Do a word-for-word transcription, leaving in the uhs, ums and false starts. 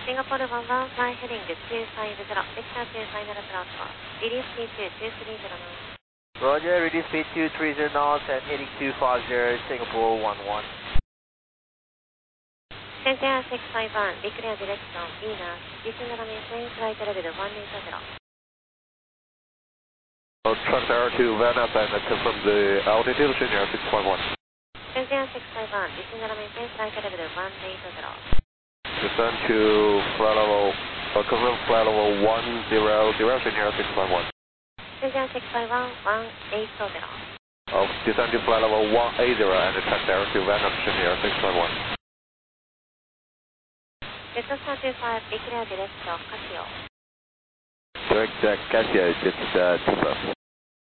Singapore one one, fly heading two five zero, Victor two five zero platform. Release speed two two three zero knots. Roger, release speed two three zero knots and heading two five zero, Singapore one one. Center six five one, declare direction, Venus, descend and maintain flight level one eight zero. Transfer to Venus and confirm the altitude, Senior six five one. Center six five one, descend and maintain flight level one eight zero. Descend to flight level, uh, confirm flight level one zero zero, Senior six five one. Center six five one, one eight zero. Uh, descend to flight level one eight zero and transfer to Venus, Senior six five one. Jetstar two five, declare direction, Casio. Direct uh, Casio, just uh, two five.